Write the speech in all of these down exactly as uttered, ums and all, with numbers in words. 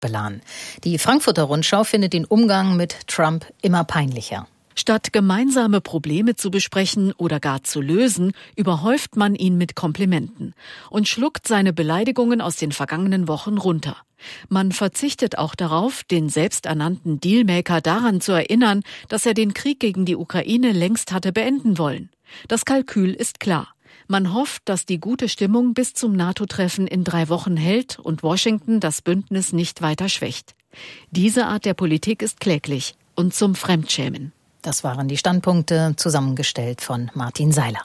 belahen. Die Frankfurter Rundschau findet den Umgang mit Trump immer peinlicher. Statt gemeinsame Probleme zu besprechen oder gar zu lösen, überhäuft man ihn mit Komplimenten und schluckt seine Beleidigungen aus den vergangenen Wochen runter. Man verzichtet auch darauf, den selbsternannten Dealmaker daran zu erinnern, dass er den Krieg gegen die Ukraine längst hatte beenden wollen. Das Kalkül ist klar. Man hofft, dass die gute Stimmung bis zum NATO-Treffen in drei Wochen hält und Washington das Bündnis nicht weiter schwächt. Diese Art der Politik ist kläglich und zum Fremdschämen. Das waren die Standpunkte, zusammengestellt von Martin Seiler.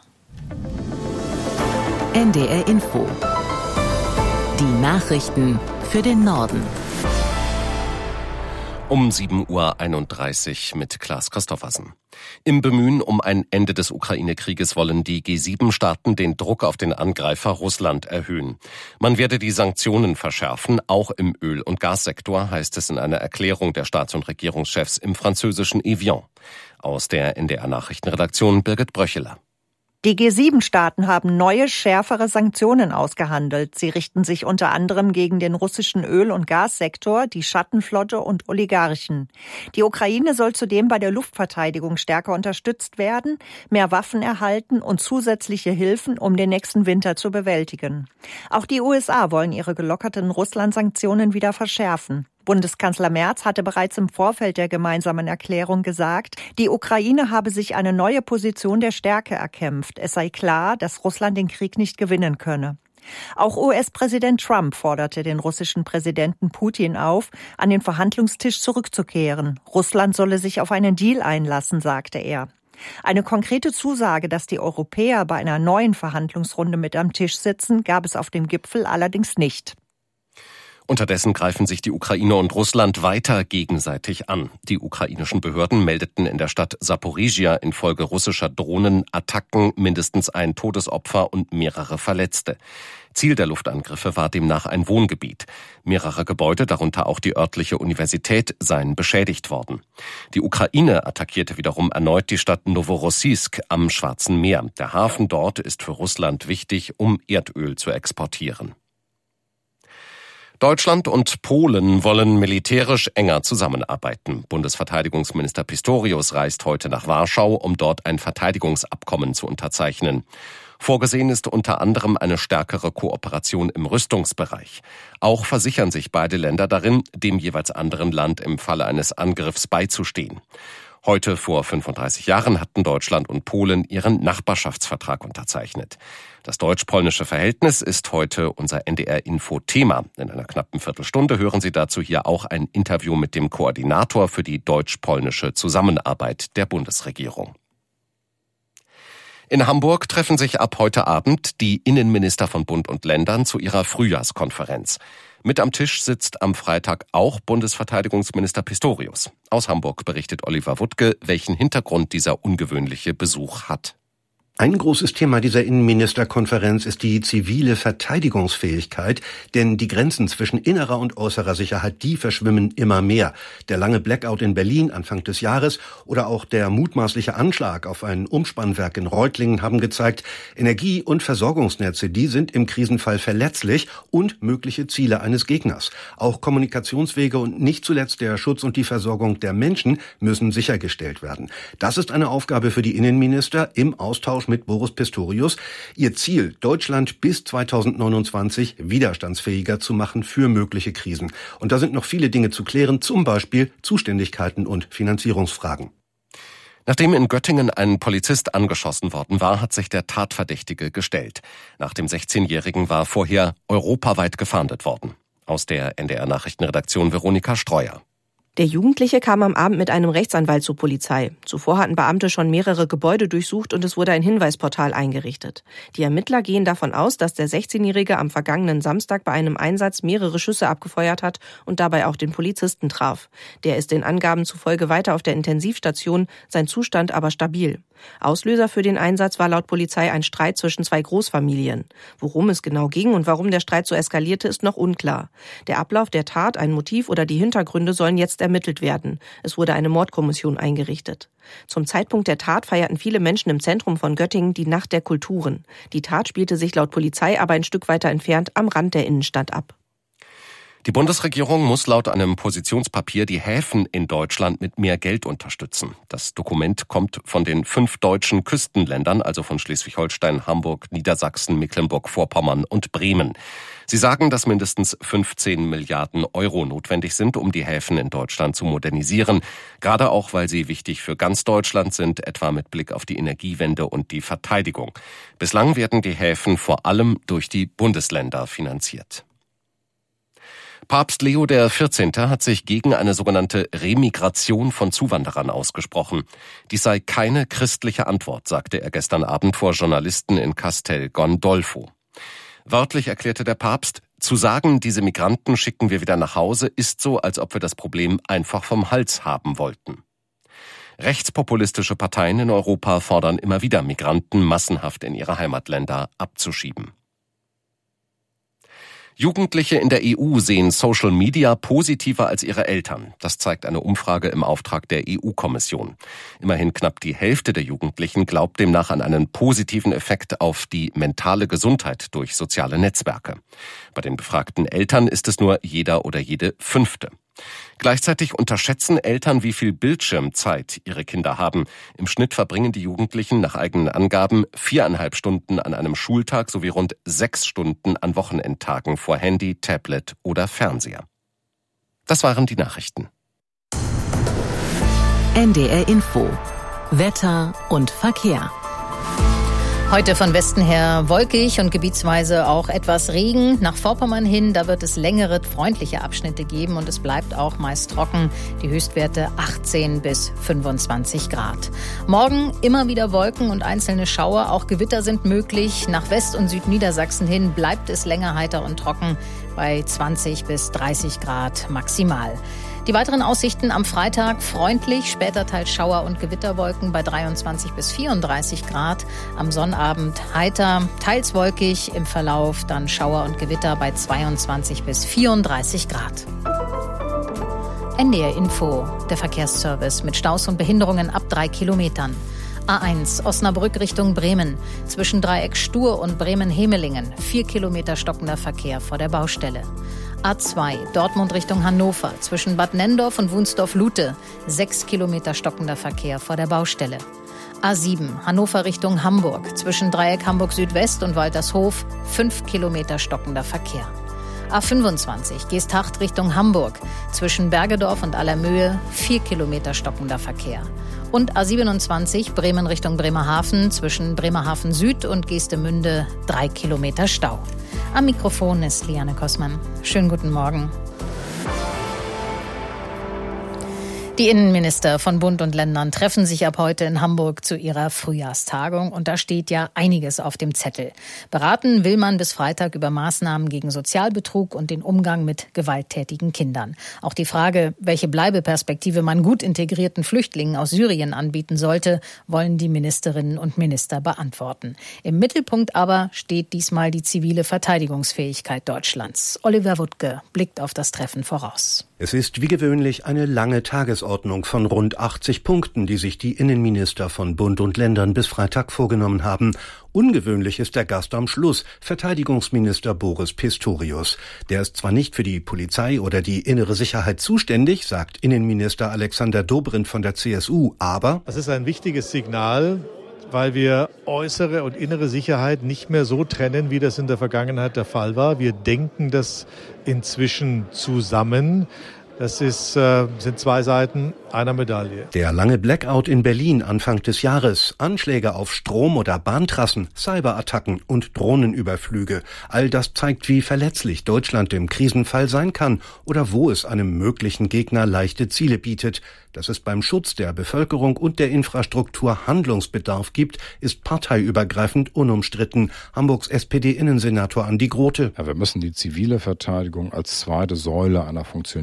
N D R Info. Die Nachrichten für den Norden. Um sieben Uhr einunddreißig mit Klaas Christoffersen. Im Bemühen um ein Ende des Ukraine-Krieges wollen die G sieben Staaten den Druck auf den Angreifer Russland erhöhen. Man werde die Sanktionen verschärfen, auch im Öl- und Gassektor, heißt es in einer Erklärung der Staats- und Regierungschefs im französischen Evian. Aus der N D R-Nachrichtenredaktion Birgit Bröcheler. Die G sieben Staaten haben neue, schärfere Sanktionen ausgehandelt. Sie richten sich unter anderem gegen den russischen Öl- und Gassektor, die Schattenflotte und Oligarchen. Die Ukraine soll zudem bei der Luftverteidigung stärker unterstützt werden, mehr Waffen erhalten und zusätzliche Hilfen, um den nächsten Winter zu bewältigen. Auch die U S A wollen ihre gelockerten Russland-Sanktionen wieder verschärfen. Bundeskanzler Merz hatte bereits im Vorfeld der gemeinsamen Erklärung gesagt, die Ukraine habe sich eine neue Position der Stärke erkämpft. Es sei klar, dass Russland den Krieg nicht gewinnen könne. Auch U S-Präsident Trump forderte den russischen Präsidenten Putin auf, an den Verhandlungstisch zurückzukehren. Russland solle sich auf einen Deal einlassen, sagte er. Eine konkrete Zusage, dass die Europäer bei einer neuen Verhandlungsrunde mit am Tisch sitzen, gab es auf dem Gipfel allerdings nicht. Unterdessen greifen sich die Ukraine und Russland weiter gegenseitig an. Die ukrainischen Behörden meldeten in der Stadt Saporizhia infolge russischer Drohnenattacken mindestens ein Todesopfer und mehrere Verletzte. Ziel der Luftangriffe war demnach ein Wohngebiet. Mehrere Gebäude, darunter auch die örtliche Universität, seien beschädigt worden. Die Ukraine attackierte wiederum erneut die Stadt Novorossiysk am Schwarzen Meer. Der Hafen dort ist für Russland wichtig, um Erdöl zu exportieren. Deutschland und Polen wollen militärisch enger zusammenarbeiten. Bundesverteidigungsminister Pistorius reist heute nach Warschau, um dort ein Verteidigungsabkommen zu unterzeichnen. Vorgesehen ist unter anderem eine stärkere Kooperation im Rüstungsbereich. Auch versichern sich beide Länder darin, dem jeweils anderen Land im Falle eines Angriffs beizustehen. Heute vor fünfunddreißig Jahren hatten Deutschland und Polen ihren Nachbarschaftsvertrag unterzeichnet. Das deutsch-polnische Verhältnis ist heute unser N D R-Info-Thema. In einer knappen Viertelstunde hören Sie dazu hier auch ein Interview mit dem Koordinator für die deutsch-polnische Zusammenarbeit der Bundesregierung. In Hamburg treffen sich ab heute Abend die Innenminister von Bund und Ländern zu ihrer Frühjahrskonferenz. Mit am Tisch sitzt am Freitag auch Bundesverteidigungsminister Pistorius. Aus Hamburg berichtet Oliver Wuttke, welchen Hintergrund dieser ungewöhnliche Besuch hat. Ein großes Thema dieser Innenministerkonferenz ist die zivile Verteidigungsfähigkeit, denn die Grenzen zwischen innerer und äußerer Sicherheit, die verschwimmen immer mehr. Der lange Blackout in Berlin Anfang des Jahres oder auch der mutmaßliche Anschlag auf ein Umspannwerk in Reutlingen haben gezeigt, Energie- und Versorgungsnetze, die sind im Krisenfall verletzlich und mögliche Ziele eines Gegners. Auch Kommunikationswege und nicht zuletzt der Schutz und die Versorgung der Menschen müssen sichergestellt werden. Das ist eine Aufgabe für die Innenminister im Austausch mit Boris Pistorius. Ihr Ziel, Deutschland bis zweitausendneunundzwanzig widerstandsfähiger zu machen für mögliche Krisen. Und da sind noch viele Dinge zu klären, zum Beispiel Zuständigkeiten und Finanzierungsfragen. Nachdem in Göttingen ein Polizist angeschossen worden war, hat sich der Tatverdächtige gestellt. Nach dem sechzehnjährigen war vorher europaweit gefahndet worden. Aus der N D R-Nachrichtenredaktion Veronika Streuer. Der Jugendliche kam am Abend mit einem Rechtsanwalt zur Polizei. Zuvor hatten Beamte schon mehrere Gebäude durchsucht und es wurde ein Hinweisportal eingerichtet. Die Ermittler gehen davon aus, dass der sechzehnjährige am vergangenen Samstag bei einem Einsatz mehrere Schüsse abgefeuert hat und dabei auch den Polizisten traf. Der ist den Angaben zufolge weiter auf der Intensivstation, sein Zustand aber stabil. Auslöser für den Einsatz war laut Polizei ein Streit zwischen zwei Großfamilien. Worum es genau ging und warum der Streit so eskalierte, ist noch unklar. Der Ablauf der Tat, ein Motiv oder die Hintergründe sollen jetzt ermittelt werden. Es wurde eine Mordkommission eingerichtet. Zum Zeitpunkt der Tat feierten viele Menschen im Zentrum von Göttingen die Nacht der Kulturen. Die Tat spielte sich laut Polizei aber ein Stück weiter entfernt am Rand der Innenstadt ab. Die Bundesregierung muss laut einem Positionspapier die Häfen in Deutschland mit mehr Geld unterstützen. Das Dokument kommt von den fünf deutschen Küstenländern, also von Schleswig-Holstein, Hamburg, Niedersachsen, Mecklenburg-Vorpommern und Bremen. Sie sagen, dass mindestens fünfzehn Milliarden Euro notwendig sind, um die Häfen in Deutschland zu modernisieren. Gerade auch, weil sie wichtig für ganz Deutschland sind, etwa mit Blick auf die Energiewende und die Verteidigung. Bislang werden die Häfen vor allem durch die Bundesländer finanziert. Papst Leo der vierzehnte hat sich gegen eine sogenannte Remigration von Zuwanderern ausgesprochen. Dies sei keine christliche Antwort, sagte er gestern Abend vor Journalisten in Castel Gandolfo. Wörtlich erklärte der Papst, zu sagen, diese Migranten schicken wir wieder nach Hause, ist so, als ob wir das Problem einfach vom Hals haben wollten. Rechtspopulistische Parteien in Europa fordern immer wieder, Migranten massenhaft in ihre Heimatländer abzuschieben. Jugendliche in der E U sehen Social Media positiver als ihre Eltern. Das zeigt eine Umfrage im Auftrag der E U-Kommission. Immerhin knapp die Hälfte der Jugendlichen glaubt demnach an einen positiven Effekt auf die mentale Gesundheit durch soziale Netzwerke. Bei den befragten Eltern ist es nur jeder oder jede Fünfte. Gleichzeitig unterschätzen Eltern, wie viel Bildschirmzeit ihre Kinder haben. Im Schnitt verbringen die Jugendlichen nach eigenen Angaben viereinhalb Stunden an einem Schultag sowie rund sechs Stunden an Wochenendtagen vor Handy, Tablet oder Fernseher. Das waren die Nachrichten. N D R Info. Wetter und Verkehr. Heute von Westen her wolkig und gebietsweise auch etwas Regen. Nach Vorpommern hin, da wird es längere, freundliche Abschnitte geben und es bleibt auch meist trocken. Die Höchstwerte achtzehn bis fünfundzwanzig Grad. Morgen immer wieder Wolken und einzelne Schauer. Auch Gewitter sind möglich. Nach West- und Südniedersachsen hin bleibt es länger heiter und trocken bei zwanzig bis dreißig Grad maximal. Die weiteren Aussichten am Freitag freundlich, später teils Schauer- und Gewitterwolken bei dreiundzwanzig bis vierunddreißig Grad. Am Sonnabend heiter, teils wolkig, im Verlauf dann Schauer und Gewitter bei zweiundzwanzig bis vierunddreißig Grad. N D R Info, der Verkehrsservice mit Staus und Behinderungen ab drei Kilometern. A eins, Osnabrück Richtung Bremen. Zwischen Dreieck Stur und Bremen-Hemelingen. Vier Kilometer stockender Verkehr vor der Baustelle. A zwei, Dortmund Richtung Hannover. Zwischen Bad Nenndorf und Wunsdorf-Lute. Sechs Kilometer stockender Verkehr vor der Baustelle. A sieben, Hannover Richtung Hamburg. Zwischen Dreieck Hamburg Südwest und Waltershof. Fünf Kilometer stockender Verkehr. A fünfundzwanzig, Geesthacht Richtung Hamburg. Zwischen Bergedorf und Allermöhe. Vier Kilometer stockender Verkehr. Und A siebenundzwanzig, Bremen Richtung Bremerhaven, zwischen Bremerhaven Süd und Geestemünde drei Kilometer Stau. Am Mikrofon ist Liane Kossmann. Schönen guten Morgen. Die Innenminister von Bund und Ländern treffen sich ab heute in Hamburg zu ihrer Frühjahrstagung und da steht ja einiges auf dem Zettel. Beraten will man bis Freitag über Maßnahmen gegen Sozialbetrug und den Umgang mit gewalttätigen Kindern. Auch die Frage, welche Bleibeperspektive man gut integrierten Flüchtlingen aus Syrien anbieten sollte, wollen die Ministerinnen und Minister beantworten. Im Mittelpunkt aber steht diesmal die zivile Verteidigungsfähigkeit Deutschlands. Oliver Wuttke blickt auf das Treffen voraus. Es ist wie gewöhnlich eine lange Tagesordnung von rund achtzig Punkten, die sich die Innenminister von Bund und Ländern bis Freitag vorgenommen haben. Ungewöhnlich ist der Gast am Schluss, Verteidigungsminister Boris Pistorius. Der ist zwar nicht für die Polizei oder die innere Sicherheit zuständig, sagt Innenminister Alexander Dobrindt von der C S U, aber das ist ein wichtiges Signal, weil wir äußere und innere Sicherheit nicht mehr so trennen, wie das in der Vergangenheit der Fall war. Wir denken das inzwischen zusammen. Das ist, äh, sind zwei Seiten einer Medaille. Der lange Blackout in Berlin Anfang des Jahres, Anschläge auf Strom- oder Bahntrassen, Cyberattacken und Drohnenüberflüge. All das zeigt, wie verletzlich Deutschland im Krisenfall sein kann oder wo es einem möglichen Gegner leichte Ziele bietet. Dass es beim Schutz der Bevölkerung und der Infrastruktur Handlungsbedarf gibt, ist parteiübergreifend unumstritten. Hamburgs S P D-Innensenator Andi Grote. Ja, wir müssen die zivile Verteidigung als zweite Säule einer funktionierenden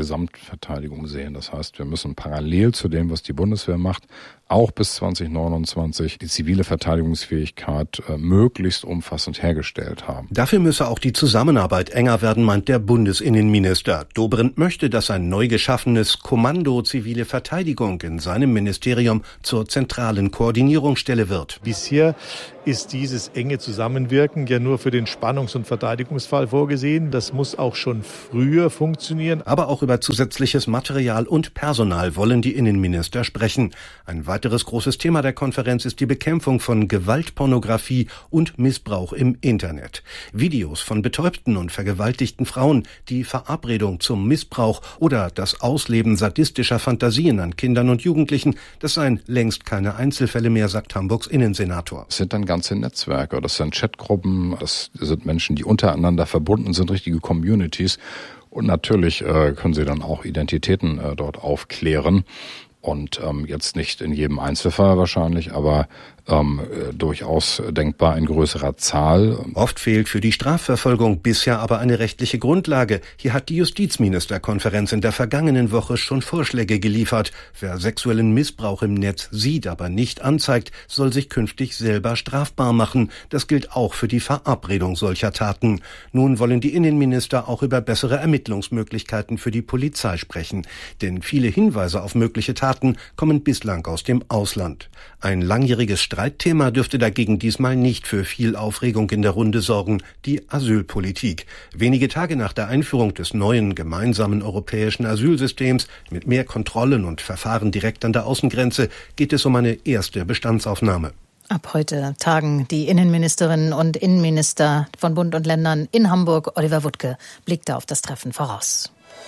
Gesamtverteidigung sehen. Das heißt, wir müssen parallel zu dem, was die Bundeswehr macht, auch bis zwanzig neunundzwanzig die zivile Verteidigungsfähigkeit äh, möglichst umfassend hergestellt haben. Dafür müsse auch die Zusammenarbeit enger werden, meint der Bundesinnenminister. Dobrindt möchte, dass ein neu geschaffenes Kommando Zivile Verteidigung in seinem Ministerium zur zentralen Koordinierungsstelle wird. Bisher ist dieses enge Zusammenwirken ja nur für den Spannungs- und Verteidigungsfall vorgesehen. Das muss auch schon früher funktionieren. Aber auch über zusätzliches Material und Personal wollen die Innenminister sprechen. Ein weiteres großes Thema der Konferenz ist die Bekämpfung von Gewaltpornografie und Missbrauch im Internet. Videos von betäubten und vergewaltigten Frauen, die Verabredung zum Missbrauch oder das Ausleben sadistischer Fantasien an Kindern und Jugendlichen, das seien längst keine Einzelfälle mehr, sagt Hamburgs Innensenator. Es sind dann ganze Netzwerke, das sind Chatgruppen, das sind Menschen, die untereinander verbunden sind, richtige Communities. Und natürlich äh, können sie dann auch Identitäten äh, dort aufklären. Und ähm, jetzt nicht in jedem Einzelfall wahrscheinlich, aber ähm, äh, durchaus denkbar in größerer Zahl. Oft fehlt für die Strafverfolgung bisher aber eine rechtliche Grundlage. Hier hat die Justizministerkonferenz in der vergangenen Woche schon Vorschläge geliefert. Wer sexuellen Missbrauch im Netz sieht, aber nicht anzeigt, soll sich künftig selber strafbar machen. Das gilt auch für die Verabredung solcher Taten. Nun wollen die Innenminister auch über bessere Ermittlungsmöglichkeiten für die Polizei sprechen. Denn viele Hinweise auf mögliche Taten kommen bislang aus dem Ausland. Ein langjähriges Streitthema dürfte dagegen diesmal nicht für viel Aufregung in der Runde sorgen, die Asylpolitik. Wenige Tage nach der Einführung des neuen gemeinsamen europäischen Asylsystems mit mehr Kontrollen und Verfahren direkt an der Außengrenze geht es um eine erste Bestandsaufnahme. Ab heute tagen die Innenministerinnen und Innenminister von Bund und Ländern in Hamburg. Oliver Wuttke blickte auf das Treffen voraus.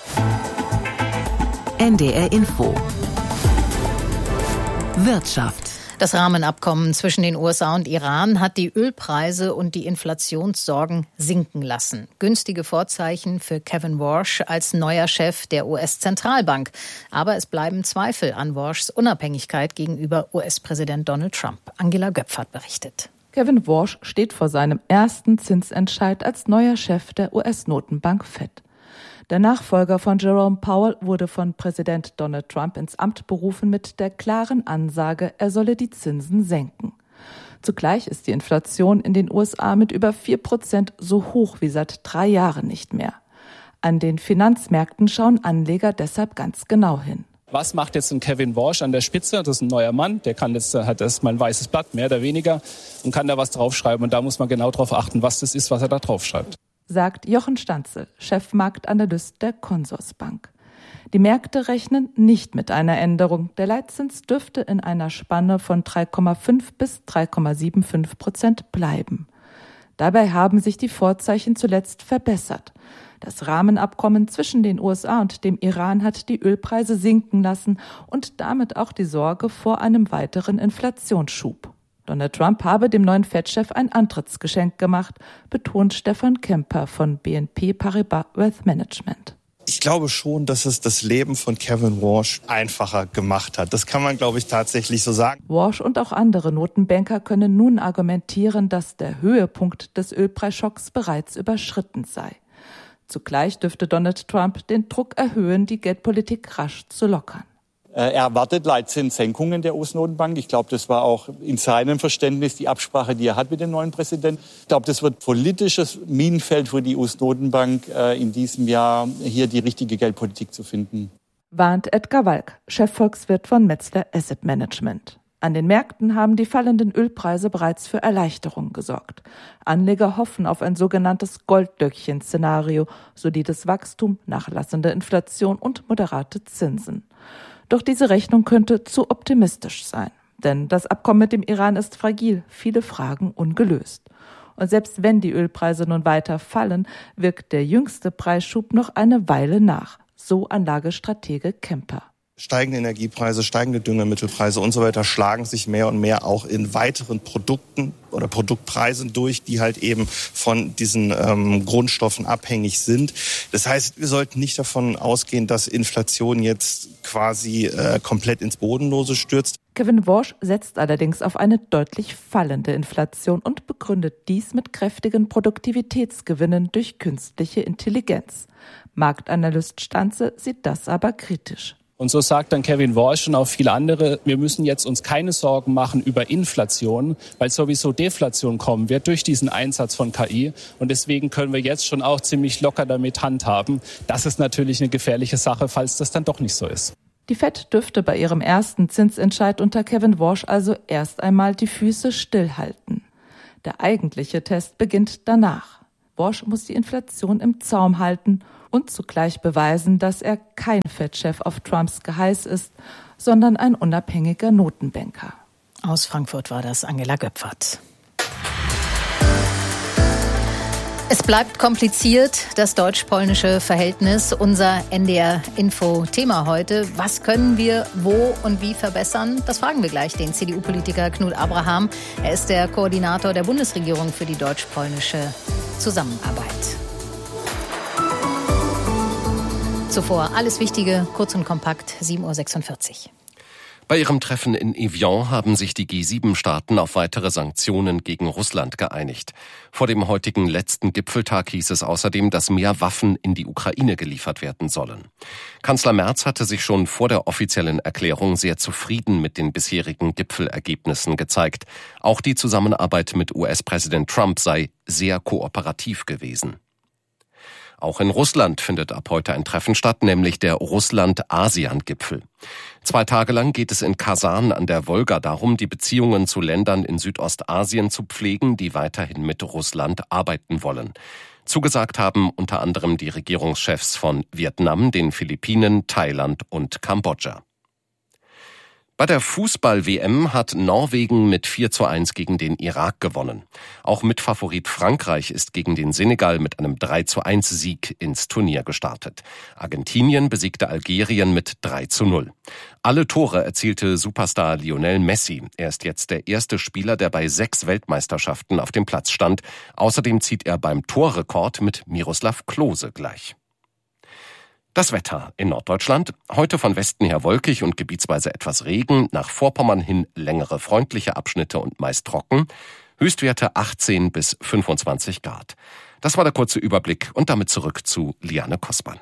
N D R Info Wirtschaft. Das Rahmenabkommen zwischen den U S A und Iran hat die Ölpreise und die Inflationssorgen sinken lassen. Günstige Vorzeichen für Kevin Warsh als neuer Chef der U S-Zentralbank. Aber es bleiben Zweifel an Warshs Unabhängigkeit gegenüber U S-Präsident Donald Trump. Angela Göpfert berichtet. Kevin Warsh steht vor seinem ersten Zinsentscheid als neuer Chef der U S-Notenbank Fed. Der Nachfolger von Jerome Powell wurde von Präsident Donald Trump ins Amt berufen mit der klaren Ansage, er solle die Zinsen senken. Zugleich ist die Inflation in den U S A mit über vier Prozent so hoch wie seit drei Jahren nicht mehr. An den Finanzmärkten schauen Anleger deshalb ganz genau hin. Was macht jetzt ein Kevin Warsh an der Spitze? Das ist ein neuer Mann, der kann jetzt, hat erstmal ein weißes Blatt, mehr oder weniger, und kann da was draufschreiben. Und da muss man genau drauf achten, was das ist, was er da draufschreibt. Sagt Jochen Stanzel, Chefmarktanalyst der Consorsbank. Die Märkte rechnen nicht mit einer Änderung. Der Leitzins dürfte in einer Spanne von drei Komma fünf bis drei Komma fünfundsiebzig Prozent bleiben. Dabei haben sich die Vorzeichen zuletzt verbessert. Das Rahmenabkommen zwischen den U S A und dem Iran hat die Ölpreise sinken lassen und damit auch die Sorge vor einem weiteren Inflationsschub. Donald Trump habe dem neuen Fed-Chef ein Antrittsgeschenk gemacht, betont Stefan Kemper von B N P Paribas Wealth Management. Ich glaube schon, dass es das Leben von Kevin Warsh einfacher gemacht hat. Das kann man, glaube ich, tatsächlich so sagen. Warsh und auch andere Notenbanker können nun argumentieren, dass der Höhepunkt des Ölpreisschocks bereits überschritten sei. Zugleich dürfte Donald Trump den Druck erhöhen, die Geldpolitik rasch zu lockern. Er erwartet Leitzinssenkungen der U S-Notenbank. Ich glaube, das war auch in seinem Verständnis die Absprache, die er hat mit dem neuen Präsidenten. Ich glaube, das wird politisches Minenfeld für die U S-Notenbank in diesem Jahr, hier die richtige Geldpolitik zu finden. Warnt Edgar Walk, Chefvolkswirt von Metzler Asset Management. An den Märkten haben die fallenden Ölpreise bereits für Erleichterung gesorgt. Anleger hoffen auf ein sogenanntes Goldlöckchen-Szenario, solides Wachstum, nachlassende Inflation und moderate Zinsen. Doch diese Rechnung könnte zu optimistisch sein. Denn das Abkommen mit dem Iran ist fragil, viele Fragen ungelöst. Und selbst wenn die Ölpreise nun weiter fallen, wirkt der jüngste Preisschub noch eine Weile nach. So Anlagestratege Kemper. Steigende Energiepreise, steigende Düngemittelpreise und so weiter schlagen sich mehr und mehr auch in weiteren Produkten oder Produktpreisen durch, die halt eben von diesen ähm, Grundstoffen abhängig sind. Das heißt, wir sollten nicht davon ausgehen, dass Inflation jetzt quasi äh, komplett ins Bodenlose stürzt. Kevin Warsh setzt allerdings auf eine deutlich fallende Inflation und begründet dies mit kräftigen Produktivitätsgewinnen durch künstliche Intelligenz. Marktanalyst Stanze sieht das aber kritisch. Und so sagt dann Kevin Warsh und auch viele andere, wir müssen jetzt uns keine Sorgen machen über Inflation, weil sowieso Deflation kommen wird durch diesen Einsatz von K I. Und deswegen können wir jetzt schon auch ziemlich locker damit handhaben. Das ist natürlich eine gefährliche Sache, falls das dann doch nicht so ist. Die Fed dürfte bei ihrem ersten Zinsentscheid unter Kevin Warsh also erst einmal die Füße stillhalten. Der eigentliche Test beginnt danach. Warsh muss die Inflation im Zaum halten und zugleich beweisen, dass er kein Fed-Chef auf Trumps Geheiß ist, sondern ein unabhängiger Notenbanker. Aus Frankfurt war das Angela Göpfert. Es bleibt kompliziert, das deutsch-polnische Verhältnis. Unser N D R-Info-Thema heute. Was können wir wo und wie verbessern? Das fragen wir gleich den C D U-Politiker Knut Abraham. Er ist der Koordinator der Bundesregierung für die deutsch-polnische Zusammenarbeit. Zuvor alles Wichtige, kurz und kompakt, sieben Uhr sechsundvierzig. Bei ihrem Treffen in Evian haben sich die G sieben Staaten auf weitere Sanktionen gegen Russland geeinigt. Vor dem heutigen letzten Gipfeltag hieß es außerdem, dass mehr Waffen in die Ukraine geliefert werden sollen. Kanzler Merz hatte sich schon vor der offiziellen Erklärung sehr zufrieden mit den bisherigen Gipfelergebnissen gezeigt. Auch die Zusammenarbeit mit U S-Präsident Trump sei sehr kooperativ gewesen. Auch in Russland findet ab heute ein Treffen statt, nämlich der Russland-ASEAN-Gipfel. Zwei Tage lang geht es in Kasan an der Wolga darum, die Beziehungen zu Ländern in Südostasien zu pflegen, die weiterhin mit Russland arbeiten wollen. Zugesagt haben unter anderem die Regierungschefs von Vietnam, den Philippinen, Thailand und Kambodscha. Bei der Fußball-W M hat Norwegen mit vier zu eins gegen den Irak gewonnen. Auch Mitfavorit Frankreich ist gegen den Senegal mit einem drei zu eins Sieg ins Turnier gestartet. Argentinien besiegte Algerien mit drei zu null. Alle Tore erzielte Superstar Lionel Messi. Er ist jetzt der erste Spieler, der bei sechs Weltmeisterschaften auf dem Platz stand. Außerdem zieht er beim Torrekord mit Miroslav Klose gleich. Das Wetter in Norddeutschland. Heute von Westen her wolkig und gebietsweise etwas Regen. Nach Vorpommern hin längere freundliche Abschnitte und meist trocken. Höchstwerte achtzehn bis fünfundzwanzig Grad. Das war der kurze Überblick und damit zurück zu Liane Kosman.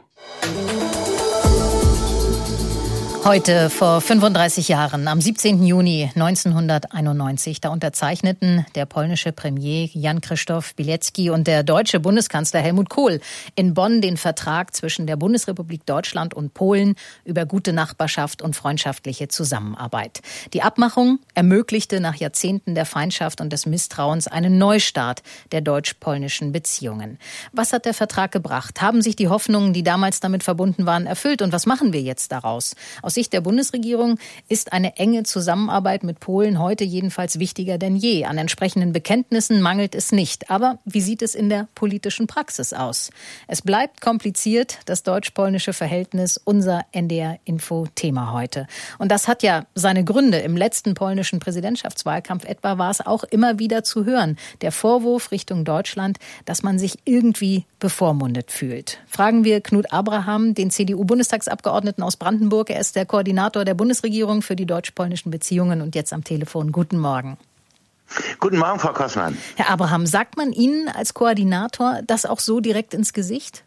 Heute vor fünfunddreißig Jahren, am siebzehnten Juni neunzehnhunderteinundneunzig, da unterzeichneten der polnische Premier Jan Krzysztof Bielecki und der deutsche Bundeskanzler Helmut Kohl in Bonn den Vertrag zwischen der Bundesrepublik Deutschland und Polen über gute Nachbarschaft und freundschaftliche Zusammenarbeit. Die Abmachung ermöglichte nach Jahrzehnten der Feindschaft und des Misstrauens einen Neustart der deutsch-polnischen Beziehungen. Was hat der Vertrag gebracht? Haben sich die Hoffnungen, die damals damit verbunden waren, erfüllt? Und was machen wir jetzt daraus? Aus Sicht der Bundesregierung ist eine enge Zusammenarbeit mit Polen heute jedenfalls wichtiger denn je. An entsprechenden Bekenntnissen mangelt es nicht. Aber wie sieht es in der politischen Praxis aus? Es bleibt kompliziert, das deutsch-polnische Verhältnis, unser N D R-Info-Thema heute. Und das hat ja seine Gründe. Im letzten polnischen Präsidentschaftswahlkampf etwa war es auch immer wieder zu hören. Der Vorwurf Richtung Deutschland, dass man sich irgendwie bevormundet fühlt. Fragen wir Knut Abraham, den C D U-Bundestagsabgeordneten aus Brandenburg. Er ist der Koordinator der Bundesregierung für die deutsch-polnischen Beziehungen und jetzt am Telefon. Guten Morgen. Guten Morgen, Frau Kosman. Herr Abraham, sagt man Ihnen als Koordinator das auch so direkt ins Gesicht?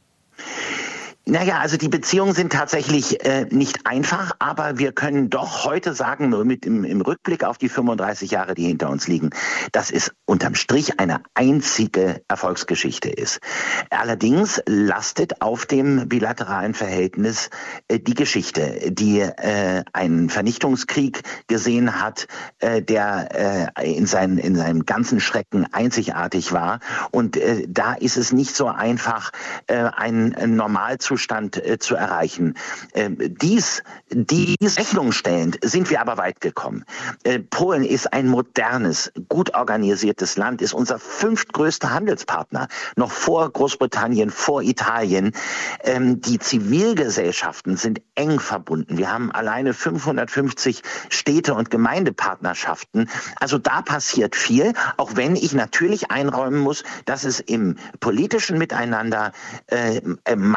Naja, also die Beziehungen sind tatsächlich äh, nicht einfach, aber wir können doch heute sagen, mit im, im Rückblick auf die fünfunddreißig Jahre, die hinter uns liegen, dass es unterm Strich eine einzige Erfolgsgeschichte ist. Allerdings lastet auf dem bilateralen Verhältnis äh, die Geschichte, die äh, einen Vernichtungskrieg gesehen hat, äh, der äh, in, seinen, in seinem ganzen Schrecken einzigartig war. Und äh, da ist es nicht so einfach, äh, einen, einen Normalzustand äh, zu erreichen. Äh, dies, dies Rechnung stellend sind wir aber weit gekommen. Äh, Polen ist ein modernes, gut organisiertes Land, ist unser fünftgrößter Handelspartner, noch vor Großbritannien, vor Italien. Ähm, die Zivilgesellschaften sind eng verbunden. Wir haben alleine fünfhundertfünfzig Städte- und Gemeindepartnerschaften. Also da passiert viel, auch wenn ich natürlich einräumen muss, dass es im politischen Miteinander äh, manchmal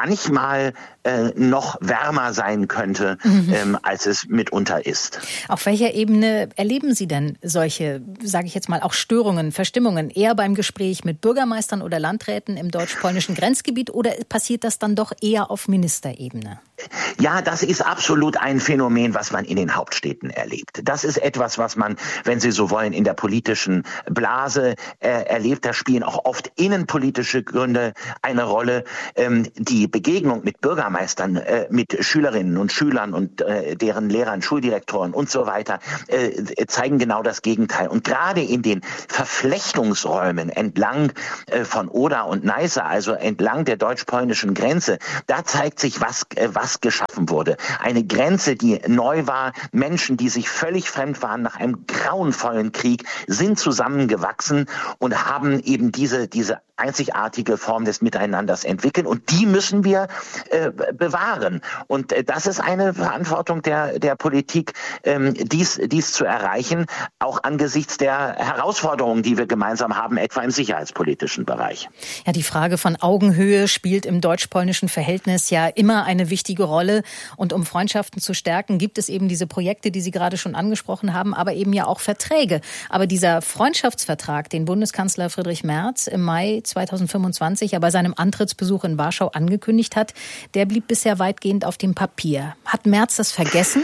manchmal äh, noch wärmer sein könnte, mhm. ähm, als es mitunter ist. Auf welcher Ebene erleben Sie denn solche, sage ich jetzt mal, auch Störungen, Verstimmungen? Eher beim Gespräch mit Bürgermeistern oder Landräten im deutsch-polnischen Grenzgebiet oder passiert das dann doch eher auf Ministerebene? Ja, das ist absolut ein Phänomen, was man in den Hauptstädten erlebt. Das ist etwas, was man, wenn Sie so wollen, in der politischen Blase äh, erlebt. Da spielen auch oft innenpolitische Gründe eine Rolle. Ähm, die Begegnung mit Bürgermeistern, äh, mit Schülerinnen und Schülern und äh, deren Lehrern, Schuldirektoren und so weiter äh, zeigen genau das Gegenteil. Und gerade in den Verflechtungsräumen entlang äh, von Oder und Neiße, also entlang der deutsch-polnischen Grenze, da zeigt sich, was, äh, was geschaffen wurde. Eine Grenze, die neu war. Menschen, die sich völlig fremd waren nach einem grauenvollen Krieg, sind zusammengewachsen und haben eben diese, diese einzigartige Form des Miteinanders entwickeln. Und die müssen wir äh, bewahren. Und äh, das ist eine Verantwortung der, der Politik, ähm, dies, dies zu erreichen, auch angesichts der Herausforderungen, die wir gemeinsam haben, etwa im sicherheitspolitischen Bereich. Ja, die Frage von Augenhöhe spielt im deutsch-polnischen Verhältnis ja immer eine wichtige Rolle. Und um Freundschaften zu stärken, gibt es eben diese Projekte, die Sie gerade schon angesprochen haben, aber eben ja auch Verträge. Aber dieser Freundschaftsvertrag, den Bundeskanzler Friedrich Merz im Mai zweitausendfünfundzwanzig ja bei seinem Antrittsbesuch in Warschau angekündigt hat, der blieb bisher weitgehend auf dem Papier. Hat Merz das vergessen?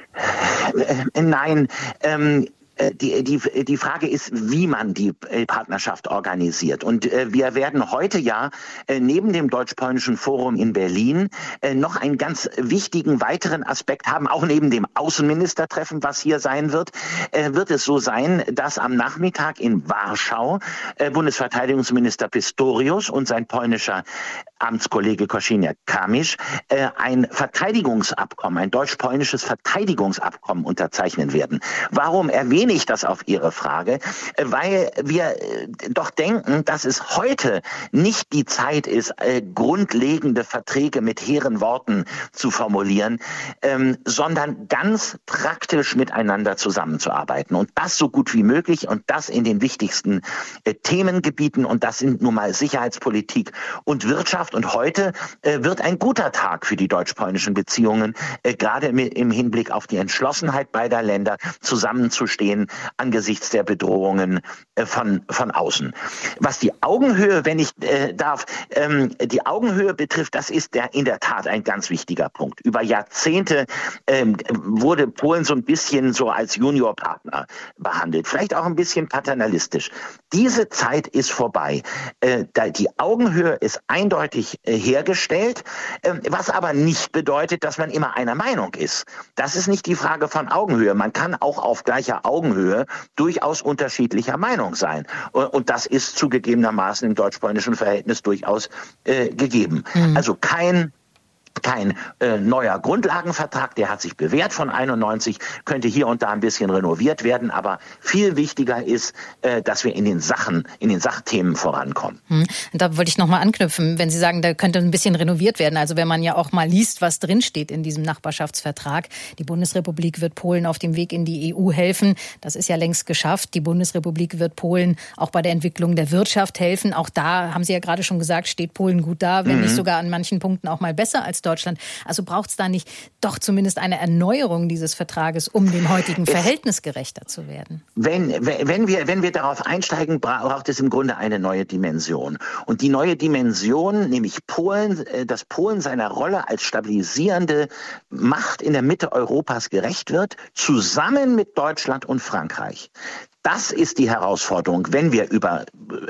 Äh, nein, ähm Die, die, die Frage ist, wie man die Partnerschaft organisiert. Und äh, wir werden heute ja äh, neben dem Deutsch-Polnischen Forum in Berlin äh, noch einen ganz wichtigen weiteren Aspekt haben, auch neben dem Außenministertreffen, was hier sein wird, äh, wird es so sein, dass am Nachmittag in Warschau äh, Bundesverteidigungsminister Pistorius und sein polnischer Amtskollege Kosiniak-Kamysz äh, ein Verteidigungsabkommen, ein deutsch-polnisches Verteidigungsabkommen unterzeichnen werden. Warum erwähne ich das auf Ihre Frage? Äh, weil wir äh, doch denken, dass es heute nicht die Zeit ist, äh, grundlegende Verträge mit hehren Worten zu formulieren, ähm, sondern ganz praktisch miteinander zusammenzuarbeiten. Und das so gut wie möglich und das in den wichtigsten äh, Themengebieten. Und das sind nun mal Sicherheitspolitik und Wirtschaft. Und heute äh, wird ein guter Tag für die deutsch-polnischen Beziehungen, äh, gerade im, im Hinblick auf die Entschlossenheit beider Länder zusammenzustehen angesichts der Bedrohungen äh, von, von außen. Was die Augenhöhe, wenn ich äh, darf, ähm, die Augenhöhe betrifft, das ist der, in der Tat ein ganz wichtiger Punkt. Über Jahrzehnte ähm, wurde Polen so ein bisschen so als Juniorpartner behandelt, vielleicht auch ein bisschen paternalistisch. Diese Zeit ist vorbei. Äh, da, die Augenhöhe ist eindeutig hergestellt, was aber nicht bedeutet, dass man immer einer Meinung ist. Das ist nicht die Frage von Augenhöhe. Man kann auch auf gleicher Augenhöhe durchaus unterschiedlicher Meinung sein. Und das ist zugegebenermaßen im deutsch-polnischen Verhältnis durchaus äh, gegeben. Mhm. Also kein Kein äh, neuer Grundlagenvertrag, der hat sich bewährt von einundneunzig, könnte hier und da ein bisschen renoviert werden, aber viel wichtiger ist, äh, dass wir in den Sachen, in den Sachthemen vorankommen. Hm. Da wollte ich nochmal anknüpfen, wenn Sie sagen, da könnte ein bisschen renoviert werden. Also wenn man ja auch mal liest, was drinsteht in diesem Nachbarschaftsvertrag. Die Bundesrepublik wird Polen auf dem Weg in die E U helfen. Das ist ja längst geschafft. Die Bundesrepublik wird Polen auch bei der Entwicklung der Wirtschaft helfen. Auch da, haben Sie ja gerade schon gesagt, steht Polen gut da, wenn mhm. nicht sogar an manchen Punkten auch mal besser als Deutschland. Also braucht es da nicht doch zumindest eine Erneuerung dieses Vertrages, um dem heutigen Verhältnis gerechter zu werden? Wenn, wenn, wir, wenn wir darauf einsteigen, braucht es im Grunde eine neue Dimension. Und die neue Dimension, nämlich Polen, dass Polen seiner Rolle als stabilisierende Macht in der Mitte Europas gerecht wird, zusammen mit Deutschland und Frankreich. Das ist die Herausforderung, wenn wir über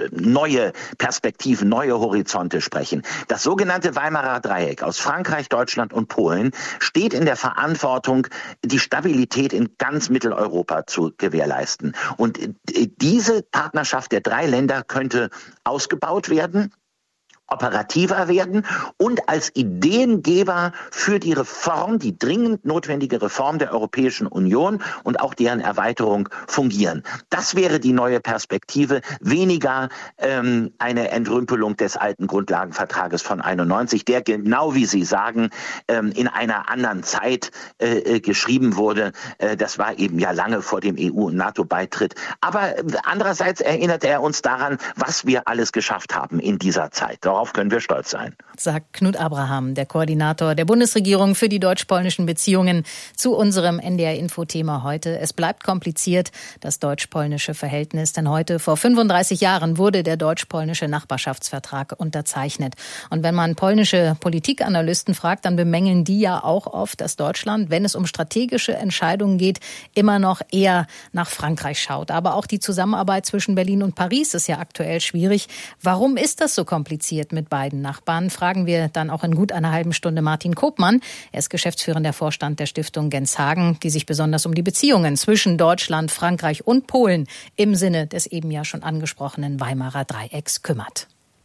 neue Perspektiven, neue Horizonte sprechen. Das sogenannte Weimarer Dreieck aus Frankreich, Deutschland und Polen steht in der Verantwortung, die Stabilität in ganz Mitteleuropa zu gewährleisten. Und diese Partnerschaft der drei Länder könnte ausgebaut werden, operativer werden und als Ideengeber für die Reform, die dringend notwendige Reform der Europäischen Union und auch deren Erweiterung fungieren. Das wäre die neue Perspektive, weniger ähm, eine Entrümpelung des alten Grundlagenvertrages von einundneunzig, der genau wie Sie sagen, ähm, in einer anderen Zeit äh, geschrieben wurde. Äh, das war eben ja lange vor dem E U- und NATO-Beitritt. Aber andererseits erinnert er uns daran, was wir alles geschafft haben in dieser Zeit. Darauf können wir stolz sein. Sagt Knut Abraham, der Koordinator der Bundesregierung für die deutsch-polnischen Beziehungen, zu unserem N D R-Info-Thema heute. Es bleibt kompliziert, das deutsch-polnische Verhältnis, denn heute, vor fünfunddreißig Jahren, wurde der deutsch-polnische Nachbarschaftsvertrag unterzeichnet. Und wenn man polnische Politikanalysten fragt, dann bemängeln die ja auch oft, dass Deutschland, wenn es um strategische Entscheidungen geht, immer noch eher nach Frankreich schaut. Aber auch die Zusammenarbeit zwischen Berlin und Paris ist ja aktuell schwierig. Warum ist das so kompliziert mit beiden Nachbarn? Fragen wir dann auch in gut einer halben Stunde Martin Koopmann. Er ist geschäftsführender Vorstand der Stiftung Genshagen, die sich besonders um die Beziehungen zwischen Deutschland, Frankreich und Polen im Sinne des eben ja schon angesprochenen Weimarer Dreiecks kümmert.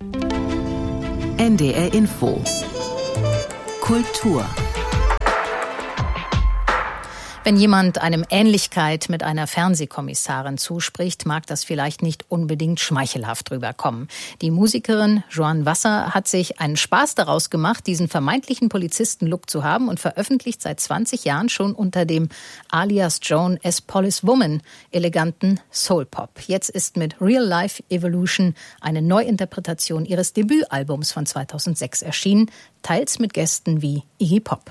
N D R Info. Kultur. Wenn jemand einem Ähnlichkeit mit einer Fernsehkommissarin zuspricht, mag das vielleicht nicht unbedingt schmeichelhaft rüberkommen. Die Musikerin Joan Wasser hat sich einen Spaß daraus gemacht, diesen vermeintlichen Polizisten-Look zu haben und veröffentlicht seit zwanzig Jahren schon unter dem alias Joan as Police Woman eleganten Soul-Pop. Jetzt ist mit Real Life Evolution eine Neuinterpretation ihres Debütalbums von zweitausendsechs erschienen, teils mit Gästen wie Iggy Pop.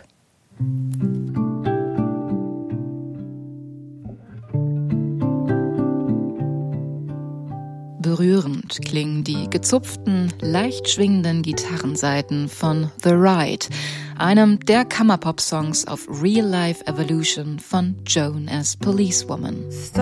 Berührend klingen die gezupften, leicht schwingenden Gitarrensaiten von The Ride, einem der Kammerpop-Songs auf Real Life Evolution von Joan as Policewoman.